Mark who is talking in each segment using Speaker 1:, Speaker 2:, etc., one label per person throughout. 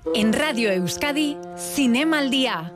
Speaker 1: En Radio Euskadi, Cinema al Día.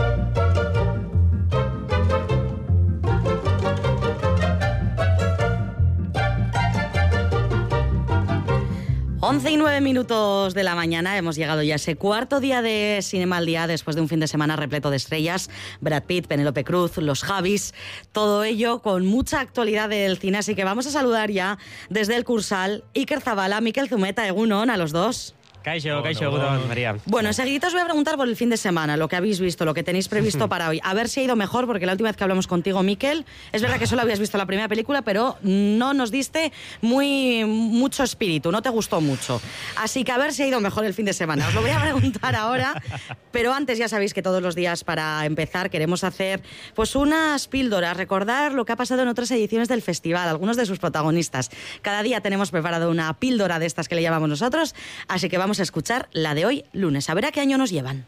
Speaker 2: Once y 9 minutos de la mañana, hemos llegado ya a ese cuarto día de Cinema al Día después de un fin de semana repleto de estrellas, Brad Pitt, Penélope Cruz, los Javis, todo ello con mucha actualidad del cine, así que vamos a saludar ya desde el Cursal Iker Zabala, Mikel Zumeta, Egunon, a los dos.
Speaker 3: Kaixo, María.
Speaker 2: Bueno, enseguida os voy a preguntar por el fin de semana, lo que habéis visto, lo que tenéis previsto para hoy. A ver si ha ido mejor, porque la última vez que hablamos contigo, Mikel, es verdad que solo habías visto la primera película, pero no nos diste mucho espíritu, no te gustó mucho. Así que a ver si ha ido mejor el fin de semana. Os lo voy a preguntar ahora, pero antes ya sabéis que todos los días, para empezar, queremos hacer pues unas píldoras, recordar lo que ha pasado en otras ediciones del festival, algunos de sus protagonistas. Cada día tenemos preparado una píldora de estas que le llamamos nosotros, así que vamos a escuchar la de hoy, lunes. A ver a qué año nos llevan.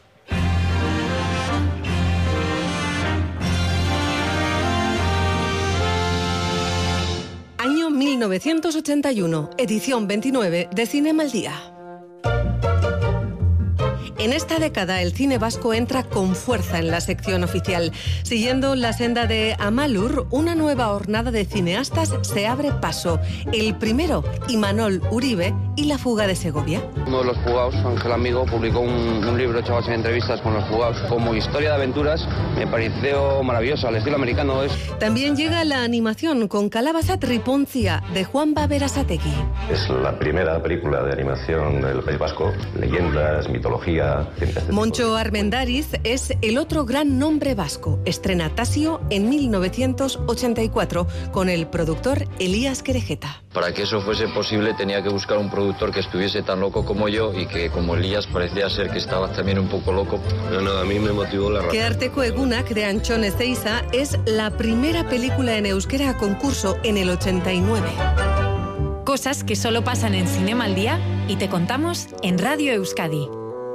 Speaker 4: Año 1981, edición 29 de Cinema al Día. En esta década el cine vasco entra con fuerza en la sección oficial. Siguiendo la senda de Amalur, una nueva hornada de cineastas se abre paso. El primero, Imanol Uribe y La fuga de Segovia.
Speaker 5: Uno de los fugados, Ángel Amigo, publicó un libro hecho a base de entrevistas con los fugados. Como historia de aventuras me pareció maravilloso, al estilo americano es.
Speaker 4: También llega la animación con Calabaza Triponcia de Juan Berasategui.
Speaker 6: Es la primera película de animación del País Vasco, leyendas, mitología.
Speaker 4: Moncho Armendariz es el otro gran nombre vasco. Estrena Tasio en 1984 con el productor Elías Querejeta.
Speaker 7: Para que eso fuese posible tenía que buscar un productor que estuviese tan loco como yo y que como Elías parecía ser que estaba también un poco loco.
Speaker 6: No, a mí me motivó la razón.
Speaker 4: Que Arteko Egunak de Antxon Ezeiza es la primera película en euskera a concurso en el 89.
Speaker 1: Cosas que solo pasan en Cinema al Día y te contamos en Radio Euskadi.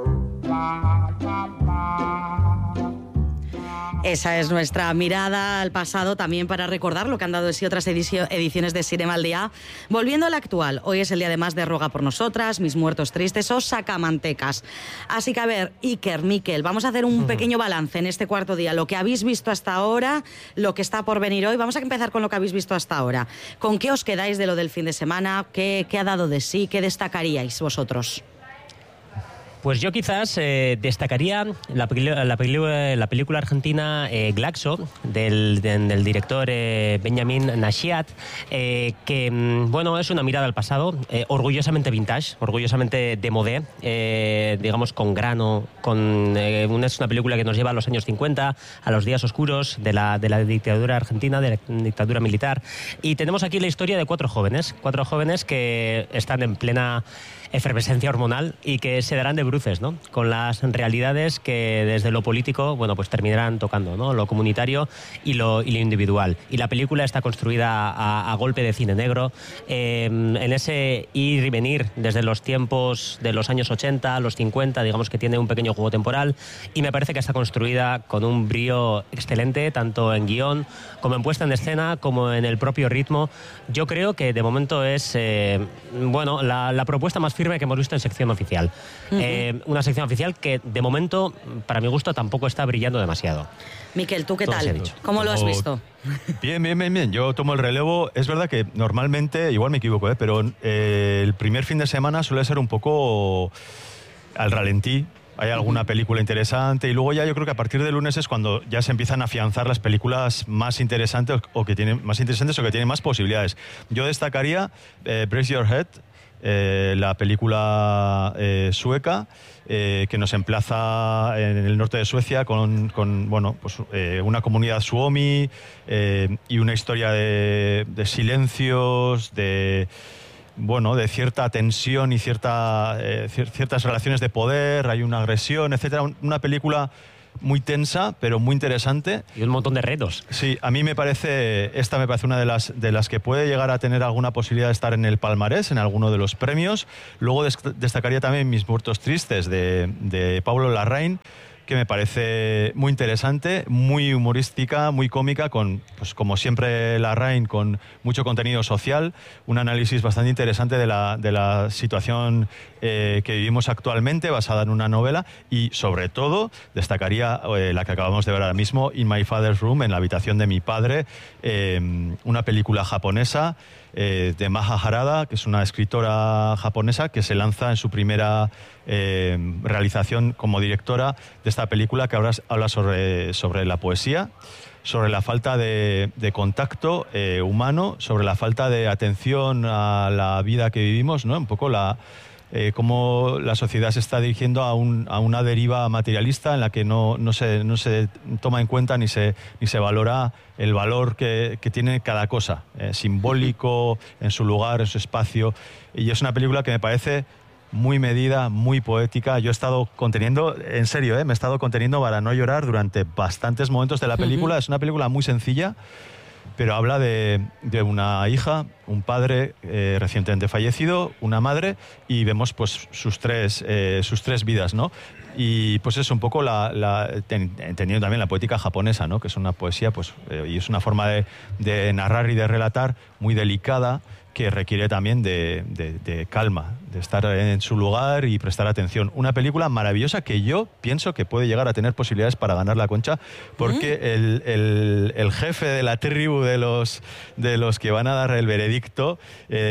Speaker 2: Esa es nuestra mirada al pasado, también para recordar lo que han dado de sí otras ediciones de Cinema al Día. Volviendo al actual, hoy es el día además de Roga por nosotras, Mis muertos tristes o Sacamantecas. Así que a ver, Iker, Mikel, vamos a hacer un pequeño balance en este cuarto día, lo que habéis visto hasta ahora, lo que está por venir hoy. Vamos a empezar con lo que habéis visto hasta ahora. ¿Con qué os quedáis de lo del fin de semana? ¿Qué ha dado de sí? ¿Qué destacaríais vosotros?
Speaker 3: Pues yo quizás destacaría la película argentina Glaxo, del director Benjamin Nashiat, que bueno, es una mirada al pasado, orgullosamente vintage, orgullosamente de modé, digamos con grano, es una película que nos lleva a los años 50, a los días oscuros de la dictadura argentina, de la dictadura militar. Y tenemos aquí la historia de cuatro jóvenes que están en plena efervescencia hormonal y que se darán de bruces, ¿no?, con las realidades que desde lo político, bueno, pues terminarán tocando, ¿no?, lo comunitario y lo individual. Y la película está construida a golpe de cine negro, en ese ir y venir desde los tiempos de los años 80 a los 50, digamos que tiene un pequeño juego temporal, y me parece que está construida con un brío excelente, tanto en guión como en puesta en escena, como en el propio ritmo. Yo creo que de momento es bueno, la propuesta más firme que hemos visto en sección oficial. Una sección oficial que de momento, para mi gusto, tampoco está brillando demasiado.
Speaker 2: Mikel, ¿tú qué tal? ¿Cómo lo has visto?
Speaker 8: Bien. Yo tomo el relevo. Es verdad que normalmente, igual me equivoco, pero el primer fin de semana suele ser un poco al ralentí. Hay alguna película interesante y luego ya yo creo que a partir del lunes es cuando ya se empiezan a afianzar las películas más interesantes o que tienen más posibilidades. Yo destacaría Brace Your Head, la película sueca, que nos emplaza en el norte de Suecia con bueno, pues, una comunidad suomi y una historia de silencios, de cierta tensión y ciertas relaciones de poder, hay una agresión, etcétera. Una película muy tensa, pero muy interesante.
Speaker 3: Y un montón de retos.
Speaker 8: Sí, a mí me parece una de las que puede llegar a tener alguna posibilidad de estar en el palmarés, en alguno de los premios. Luego destacaría también Mis muertos tristes, de Pablo Larraín, que me parece muy interesante, muy humorística, muy cómica, con, pues como siempre Larraín, con mucho contenido social, un análisis bastante interesante de la situación que vivimos actualmente, basada en una novela, y sobre todo destacaría la que acabamos de ver ahora mismo, In My Father's Room, en la habitación de mi padre, una película japonesa de Maja Harada, que es una escritora japonesa que se lanza en su primera realización como directora de esta película, que ahora habla sobre la poesía, sobre la falta de contacto humano, sobre la falta de atención a la vida que vivimos, ¿no? Un poco cómo la sociedad se está dirigiendo a una deriva materialista en la que no se toma en cuenta ni se valora el valor que tiene cada cosa, simbólico, en su lugar, en su espacio. Y es una película que me parece muy medida, muy poética. Yo he estado conteniendo, en serio, me he estado conteniendo para no llorar durante bastantes momentos de la película. Es una película muy sencilla, pero habla de una hija, un padre recientemente fallecido, una madre, y vemos pues sus tres vidas, ¿no? Y pues es un poco entendiendo también la poética japonesa, ¿no? Que es una poesía, pues, y es una forma de narrar y de relatar muy delicada, que requiere también de calma, de estar en su lugar y prestar atención. Una película maravillosa que yo pienso que puede llegar a tener posibilidades para ganar la Concha, porque el jefe de la tribu de los que van a dar el veredicto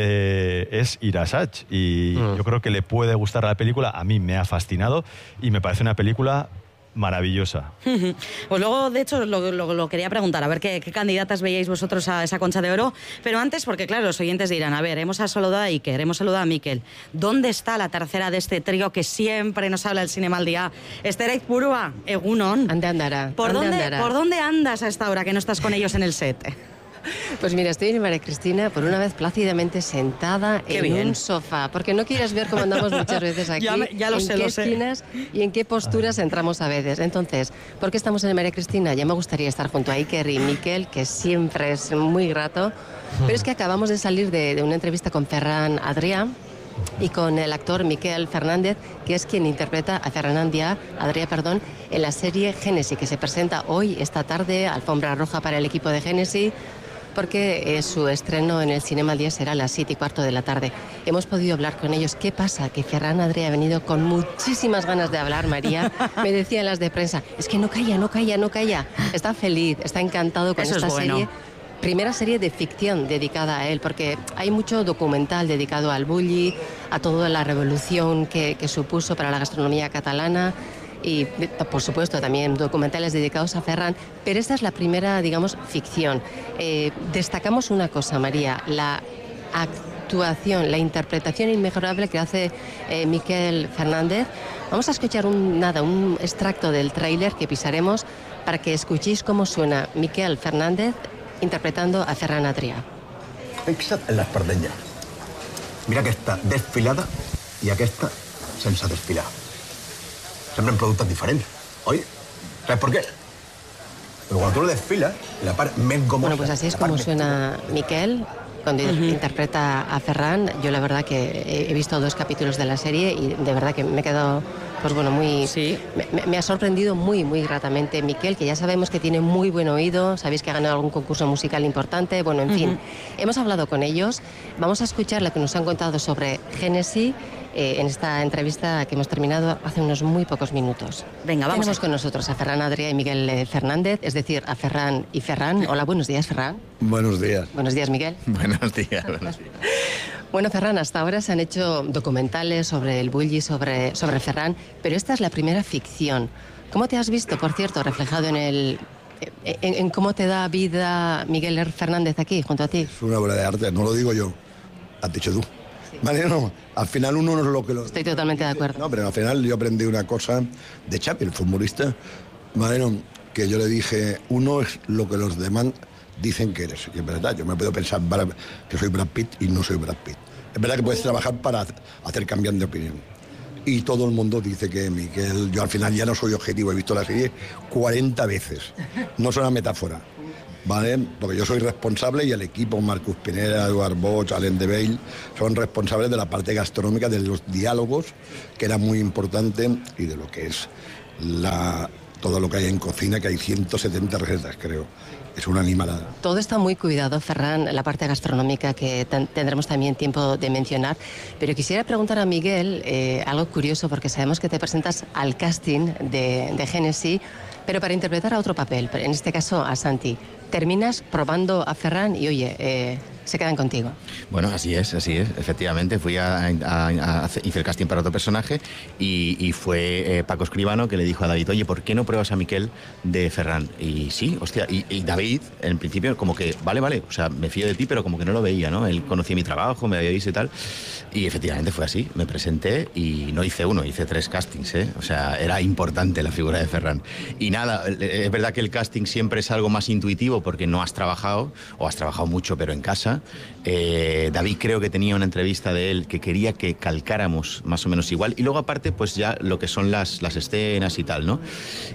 Speaker 8: es Hirasaki, y yo creo que le puede gustar la película. A mí me ha fascinado y me parece una película maravillosa.
Speaker 2: Pues luego, de hecho, lo quería preguntar, a ver qué candidatas veíais vosotros a esa Concha de Oro, pero antes, porque claro, los oyentes dirán, a ver, hemos saludado a Iker, hemos saludado a Mikel, ¿dónde está la tercera de este trío que siempre nos habla el Cinema al Día? Esther Aizpurua, Egunon.
Speaker 4: Ande andará.
Speaker 2: ¿Por dónde andas a esta hora que no estás con ellos en el set?
Speaker 4: Pues mira, estoy en María Cristina, por una vez plácidamente sentada un sofá, porque no quieres ver cómo andamos muchas veces aquí,
Speaker 2: ya lo sé,
Speaker 4: en qué esquinas y en qué posturas entramos a veces. Entonces, ¿por qué estamos en María Cristina? Ya me gustaría estar junto a Iker y Mikel, que siempre es muy grato, pero es que acabamos de salir de una entrevista con Ferran Adrià y con el actor Miquel Fernández, que es quien interpreta a Ferran Adrià, en la serie Génesis, que se presenta hoy, esta tarde, alfombra roja para el equipo de Génesis, porque su estreno en el Cinema al Día será a las 7:15 de la tarde. Hemos podido hablar con ellos. ¿Qué pasa? Que Ferran Adrià ha venido con muchísimas ganas de hablar, María. Me decían las de prensa, es que no calla. Está feliz, está encantado con esta serie. Primera serie de ficción dedicada a él, porque hay mucho documental dedicado al bulli, a toda la revolución que supuso para la gastronomía catalana, y por supuesto también documentales dedicados a Ferran, pero esta es la primera, digamos, ficción. Destacamos una cosa, María, la actuación, la interpretación inmejorable que hace Miquel Fernández. Vamos a escuchar un extracto del tráiler que pisaremos para que escuchéis cómo suena Miquel Fernández interpretando a Ferran Adrià.
Speaker 9: Fixa't en l'espardenya. Mira aquesta desfilada i aquesta sense desfilar. Sempre en productes diferents, oi? ¿Sabes por qué? Pero cuando tú lo desfilas, la parte més gomosa...
Speaker 4: Bueno, pues así es como suena Miquel cuando interpreta a Ferran. Yo la verdad que he visto 2 capítulos de la serie y de verdad que me he quedado, pues bueno, muy...
Speaker 2: Sí.
Speaker 4: Me ha sorprendido muy gratamente Miquel, que ya sabemos que tiene muy buen oído, sabéis que ha ganado algún concurso musical importante, bueno, en fin. Hemos hablado con ellos, vamos a escuchar lo que nos han contado sobre Génesis en esta entrevista que hemos terminado hace unos muy pocos minutos.
Speaker 2: Venga, vamos.
Speaker 4: Tenemos con nosotros a Ferran Adrià y Miquel Fernández, es decir, a Ferran y Ferran. Hola, buenos días, Ferran.
Speaker 9: Buenos días.
Speaker 4: Buenos días, Miguel.
Speaker 9: Buenos días.
Speaker 4: Bueno, Ferran, hasta ahora se han hecho documentales sobre el bulli, sobre Ferran, pero esta es la primera ficción. ¿Cómo te has visto, por cierto, reflejado en cómo te da vida Miguel Fernández aquí, junto a ti?
Speaker 9: Es una obra de arte, no lo digo yo, has dicho tú. Sí. Vale, no, al final uno no es lo que lo...
Speaker 4: Estoy totalmente de acuerdo.
Speaker 9: No, pero al final yo aprendí una cosa de Chapi, el futbolista, vale, no, que yo le dije, uno es lo que los demás dicen que eres. Y es verdad, yo me puedo pensar que soy Brad Pitt y no soy Brad Pitt. Es verdad que puedes trabajar para hacer cambiar de opinión. Y todo el mundo dice que Miquel, yo al final ya no soy objetivo, he visto la serie 40 veces. No es una metáfora, ¿vale? Porque yo soy responsable y el equipo, Marcus Pineda, Eduard Bosch, Alain de Bale, son responsables de la parte gastronómica, de los diálogos, que era muy importante, y de lo que es todo lo que hay en cocina, que hay 170 recetas, creo. Es una animalada.
Speaker 10: Todo está muy cuidado, Ferran, la parte gastronómica que tendremos también tiempo de mencionar. Pero quisiera preguntar a Miguel algo curioso, porque sabemos que te presentas al casting de Génesis, pero para interpretar a otro papel, en este caso a Santi. Terminas probando a Ferran y, oye, se quedan contigo.
Speaker 11: Bueno, así es. Efectivamente, hice el casting para otro personaje y fue Paco Escribano que le dijo a David, oye, ¿por qué no pruebas a Miquel de Ferran? Y sí, hostia, y David, en principio, como que, vale, o sea, me fío de ti, pero como que no lo veía, ¿no? Él conocía mi trabajo, me había visto y tal, y efectivamente fue así. Me presenté y no hice uno, hice 3 castings, ¿eh? O sea, era importante la figura de Ferran. Y nada, es verdad que el casting siempre es algo más intuitivo porque no has trabajado, o has trabajado mucho, pero en casa. David creo que tenía una entrevista de él que quería que calcáramos más o menos igual, y luego aparte pues ya lo que son las escenas y tal, ¿no?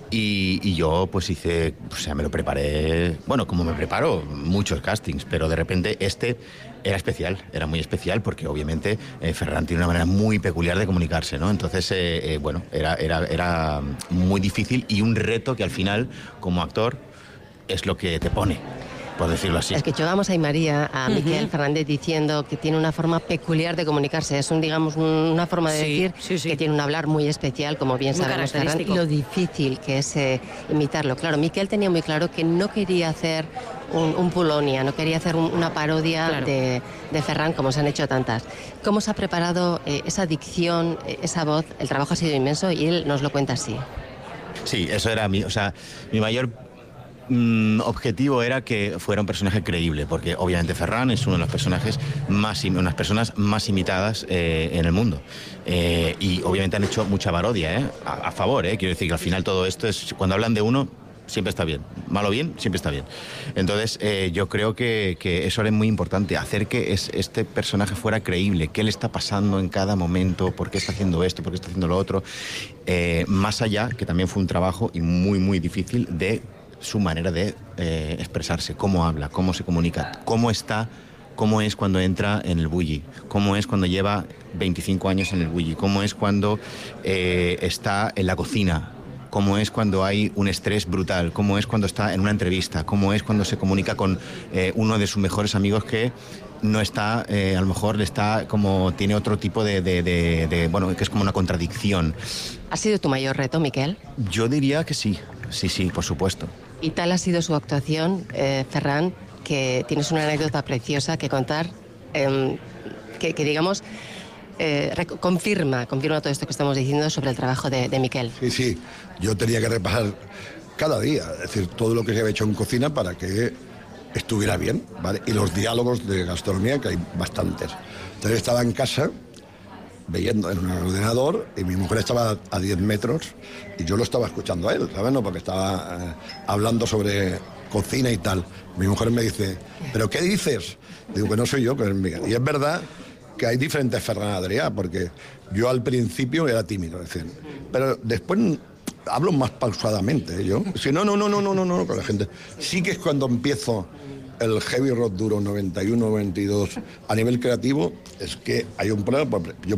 Speaker 11: Y yo pues hice, o sea, me lo preparé, bueno, como me preparo muchos castings, pero de repente era especial, era muy especial porque obviamente Ferran tiene una manera muy peculiar de comunicarse, ¿no? Entonces, bueno, era muy difícil y un reto que al final, como actor, es lo que te pone, por decirlo así.
Speaker 10: Escuchábamos a María, a Miquel Fernández, diciendo que tiene una forma peculiar de comunicarse. Es una forma de decir que tiene un hablar muy especial, como bien sabemos, Ferran, y lo difícil que es imitarlo. Claro, Miquel tenía muy claro que no quería hacer un Polonia, no quería hacer una parodia de Ferran, como se han hecho tantas. ¿Cómo se ha preparado esa dicción, esa voz? El trabajo ha sido inmenso y él nos lo cuenta así.
Speaker 11: Sí, eso era mi mayor objetivo era que fuera un personaje creíble, porque obviamente Ferran es uno de los personajes unas personas más imitadas en el mundo, y obviamente han hecho mucha parodia a favor, quiero decir que al final todo esto es, cuando hablan de uno siempre está bien, malo o bien, siempre está bien. Entonces yo creo que eso era muy importante, hacer que este personaje fuera creíble, qué le está pasando en cada momento, por qué está haciendo esto, por qué está haciendo lo otro, más allá, que también fue un trabajo y muy muy difícil, de su manera de expresarse, cómo habla, cómo se comunica, cómo es cuando entra en el bulli, cómo es cuando lleva 25 años en el bulli, cómo es cuando está en la cocina, cómo es cuando hay un estrés brutal, cómo es cuando está en una entrevista, cómo es cuando se comunica con uno de sus mejores amigos que no está, a lo mejor tiene otro tipo bueno, que es como una contradicción.
Speaker 10: ¿Ha sido tu mayor reto, Miquel?
Speaker 11: Yo diría que sí, por supuesto.
Speaker 10: Y tal ha sido su actuación, Ferran, que tienes una anécdota preciosa que contar, que digamos, confirma todo esto que estamos diciendo sobre el trabajo de Miquel.
Speaker 9: Sí, yo tenía que repasar cada día, es decir, todo lo que se había hecho en cocina para que estuviera bien, ¿vale? Y los diálogos de gastronomía, que hay bastantes. Entonces estaba en casa leyendo en un ordenador y mi mujer estaba a 10 metros y yo lo estaba escuchando a él, ¿sabes? No, porque estaba hablando sobre cocina y tal. Mi mujer me dice, ¿pero qué dices? Digo que no soy yo, que es Miguel. Y es verdad que hay diferentes Ferran Adrià, porque yo al principio era tímido, es decir, pero después hablo más pausadamente, yo. Si no, con la gente. Sí que es cuando empiezo el heavy rock duro 91, 92 a nivel creativo, es que hay un problema. Yo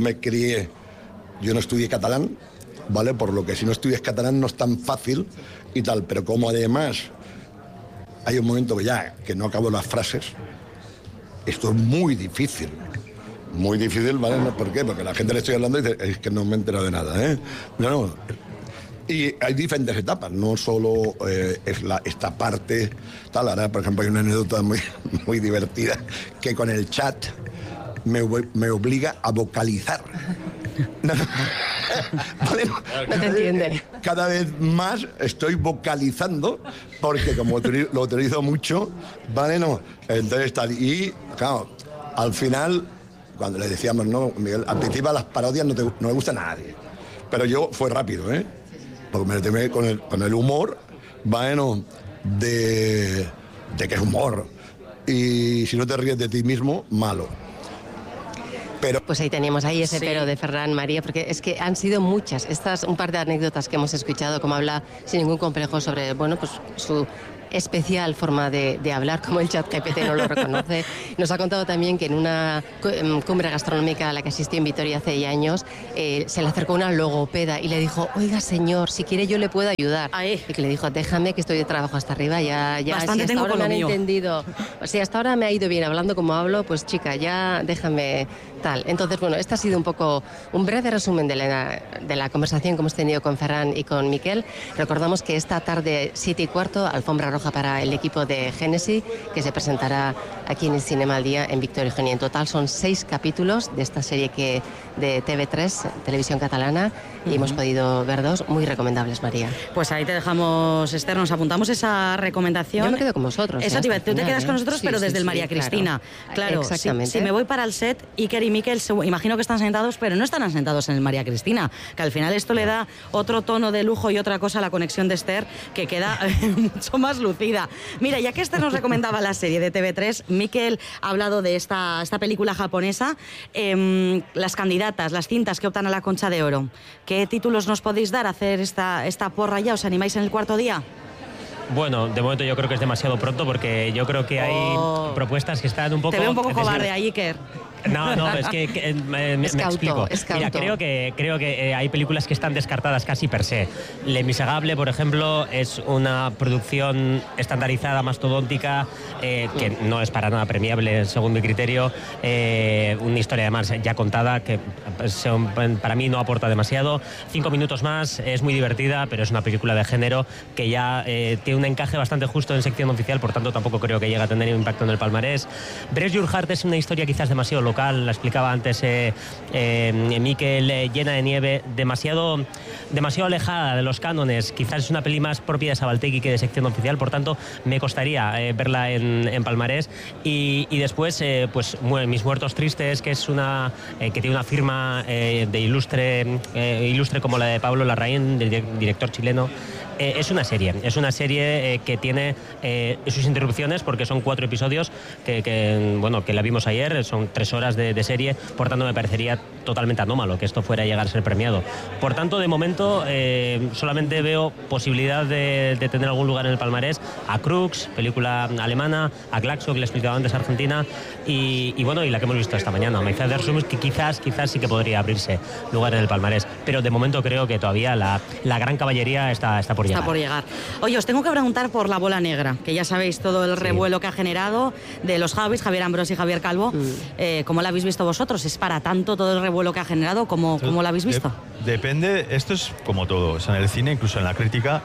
Speaker 9: no estudié catalán, ¿vale? Por lo que si no estudias catalán no es tan fácil y tal, pero como además hay un momento que no acabo las frases, esto es muy difícil, ¿vale? ¿Por qué? Porque la gente le estoy hablando y dice, es que no me he enterado de nada, ¿eh? No. Y hay diferentes etapas, no solo es esta parte tal. Ahora, por ejemplo, hay una anécdota muy, muy divertida que con el chat me obliga a vocalizar. No
Speaker 10: te entiende.
Speaker 9: Cada vez más estoy vocalizando porque como lo utilizo mucho, ¿vale? No. Entonces tal. Y claro, al final, cuando le decíamos, no, Miguel, al principio las parodias no me gustan a nadie. Pero yo fue rápido, porque me temé con el humor, bueno, de que es humor. Y si no te ríes de ti mismo, malo. Pero
Speaker 10: pues ahí teníamos ese pero de Ferran, María, porque es que han sido muchas. Un par de anécdotas que hemos escuchado, como habla sin ningún complejo sobre, bueno, pues su especial forma de hablar, como el ChatGPT no lo reconoce. Nos ha contado también que en una cumbre gastronómica a la que asistió en Vitoria hace ya años, se le acercó una logopeda y le dijo, oiga señor, si quiere yo le puedo ayudar. Y que le dijo, déjame que estoy de trabajo hasta arriba, ya
Speaker 2: bastante
Speaker 10: si hasta ahora me han entendido. Si hasta ahora me ha ido bien hablando como hablo, pues chica, ya déjame tal. Entonces, bueno, este ha sido un poco un breve resumen de la conversación que hemos tenido con Ferran y con Miquel. Recordamos que esta tarde, 7:15, alfombra roja para el equipo de Génesis, que se presentará aquí en el Cinema al Día en Víctor Eugeni. En total son 6 capítulos de esta serie de TV3, Televisión Catalana, y hemos podido ver 2 muy recomendables, María.
Speaker 2: Pues ahí te dejamos, Esther, nos apuntamos esa recomendación.
Speaker 10: Yo me quedo con vosotros.
Speaker 2: Eso, tú te quedas con nosotros, pero desde el María Cristina. Claro,
Speaker 10: exactamente.
Speaker 2: Si me voy para el set, Iker y Miquel, imagino que están sentados, pero no están sentados en el María Cristina, que al final esto le da otro tono de lujo y otra cosa a la conexión de Esther, que queda mucho más lucida. Mira, ya que Esther nos recomendaba la serie de TV3, Miquel ha hablado de esta película japonesa, las candidatas, las cintas que optan a la Concha de Oro. ¿Qué títulos nos podéis dar a hacer esta porra ya? ¿Os animáis en el cuarto día?
Speaker 3: Bueno, de momento yo creo que es demasiado pronto porque yo creo que hay propuestas que están un poco...
Speaker 2: Te veo un poco cobarde ahí, Iker.
Speaker 3: No, es que me explico. Mira, creo que hay películas que están descartadas casi per se. Le Miserable, por ejemplo, es una producción estandarizada, mastodóntica, que no es para nada premiable según mi criterio. Una historia además ya contada que para mí no aporta demasiado. 5 minutos más, es muy divertida, pero es una película de género que ya tiene un encaje bastante justo en sección oficial, por tanto tampoco creo que llegue a tener un impacto en el palmarés. Bless Your Heart es una historia quizás demasiado local, la explicaba antes Miquel, llena de nieve, demasiado alejada de los cánones. Quizás es una peli más propia de Sabaltegui que de sección oficial, por tanto me costaría verla en palmarés. Y después pues Mis Muertos Tristes, que es que tiene una firma de ilustre como la de Pablo Larraín, del director chileno. Es una serie que tiene sus interrupciones porque son 4 episodios que la vimos ayer, son 3 horas de serie, por tanto me parecería totalmente anómalo que esto fuera a llegar a ser premiado. Por tanto, de momento solamente veo posibilidad de tener algún lugar en el palmarés a Crux, película alemana, a Glaxo, que le explicaba antes, Argentina, y la que hemos visto esta mañana, My Father's Sons, que quizás sí que podría abrirse lugar en el palmarés, pero de momento creo que todavía la gran caballería está por llegar.
Speaker 2: Está por llegar. Oye, os tengo que preguntar por La Bola Negra, que ya sabéis todo el revuelo que ha generado de los Javis, Javier Ambrós y Javier Calvo. ¿Cómo la habéis visto vosotros? ¿Es para tanto todo el revuelo que ha generado? ¿Cómo la habéis visto?
Speaker 8: Depende, esto es como todo, o sea, en el cine, incluso en la crítica,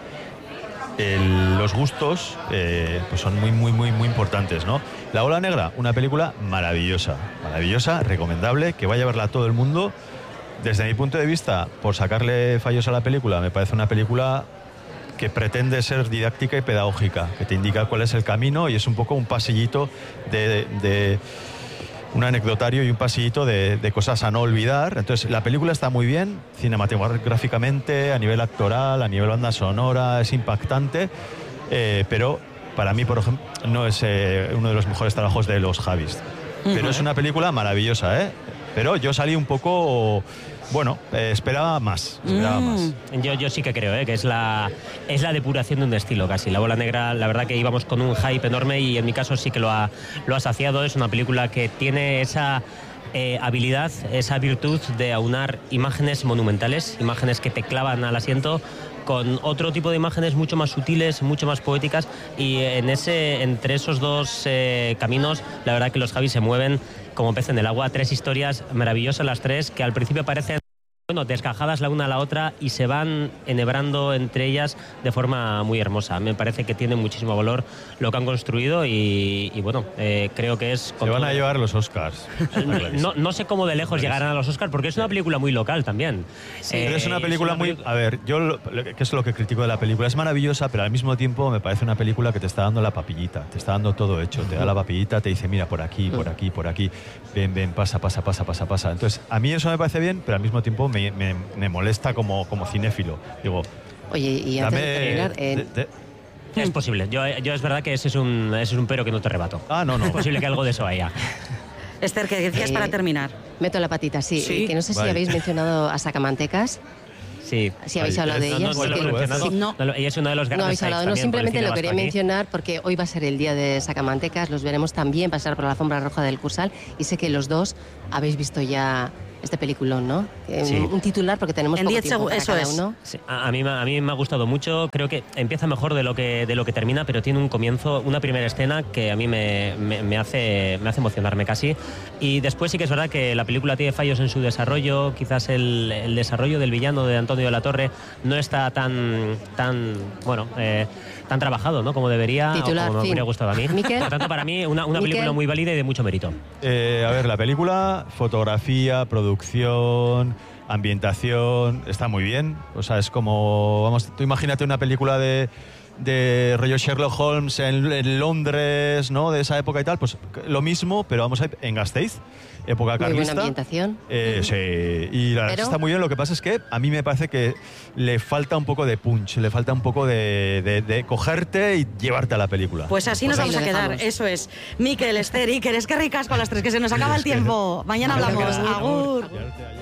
Speaker 8: los gustos pues son muy importantes, ¿no? La Bola Negra, una película maravillosa, recomendable, que vaya a verla todo el mundo. Desde mi punto de vista, por sacarle fallos a la película, me parece una película que pretende ser didáctica y pedagógica, que te indica cuál es el camino, y es un poco un pasillito de un anecdotario y un pasillito de cosas a no olvidar. Entonces, la película está muy bien, cinematográficamente, a nivel actoral, a nivel banda sonora, es impactante, pero para mí, por ejemplo, no es uno de los mejores trabajos de los Javis. Pero es una película maravillosa, ¿eh? Pero yo salí un poco... esperaba más.
Speaker 3: Yo sí que creo que es la depuración de un estilo casi. La Bola Negra, la verdad que íbamos con un hype enorme y en mi caso sí que lo ha saciado. Es una película que tiene esa habilidad, esa virtud de aunar imágenes monumentales, imágenes que te clavan al asiento, con otro tipo de imágenes mucho más sutiles, mucho más poéticas, y entre esos dos caminos, la verdad que los Javis se mueven como pez en el agua. 3 historias maravillosas las 3, que al principio parecen desgajadas la una a la otra y se van enhebrando entre ellas de forma muy hermosa. Me parece que tiene muchísimo valor lo que han construido y creo que es...
Speaker 8: Se van a llevar los Oscars.
Speaker 3: No sé cómo de lejos llegarán a los Oscars, porque es una película muy local también.
Speaker 8: Pero es una película muy... A ver, ¿qué es lo que critico de la película? Es maravillosa, pero al mismo tiempo me parece una película que te está dando la papillita, te está dando todo hecho, te da la papillita, te dice, mira, por aquí, ven, pasa. Entonces, a mí eso me parece bien, pero al mismo tiempo me molesta como cinéfilo. Digo,
Speaker 10: oye, y antes de terminar...
Speaker 3: Es posible. Yo es verdad que ese es un pero que no te rebato.
Speaker 8: No.
Speaker 3: Es posible que algo de eso haya.
Speaker 2: Esther, ¿qué decías para terminar?
Speaker 10: Meto la patita, sí. Que no sé si habéis mencionado a Sacamantecas.
Speaker 3: Sí.
Speaker 10: Si habéis hablado de ella.
Speaker 3: Ella es uno de los grandes.
Speaker 10: No habéis hablado, no, simplemente lo quería mencionar porque hoy va a ser el día de Sacamantecas, los veremos también pasar por la alfombra roja del Cursal y sé que los dos habéis visto ya este peliculón, ¿no?
Speaker 3: Sí.
Speaker 10: Un titular porque tenemos
Speaker 2: en
Speaker 10: poco
Speaker 2: 10
Speaker 10: tiempo para cada uno.
Speaker 3: Sí. A mí me ha gustado mucho, creo que empieza mejor de lo que termina, pero tiene un comienzo, una primera escena que a mí me hace emocionarme casi, y después sí que es verdad que la película tiene fallos en su desarrollo, quizás el desarrollo del villano de Antonio de la Torre no está tan trabajado, ¿no? Como debería,
Speaker 10: titular,
Speaker 3: o como me hubiera gustado a mí.
Speaker 10: Miquel.
Speaker 3: Por tanto, para mí una película muy válida y de mucho mérito.
Speaker 8: A ver, la película, fotografía, producción, ambientación, está muy bien. O sea, es como, vamos, tú imagínate una película de rollo Sherlock Holmes en Londres, ¿no? De esa época y tal, pues lo mismo, pero vamos a ir en Gasteiz, época carlista.
Speaker 10: Muy buena ambientación.
Speaker 8: Sí, y la verdad está muy bien. Lo que pasa es que a mí me parece que le falta un poco de punch, le falta un poco de cogerte y llevarte a la película.
Speaker 2: Pues así nos vamos a quedar, eso es. Miquel, Esther, Iker, es que ricas con las tres, que se nos acaba el tiempo. Mañana hablamos. Agur.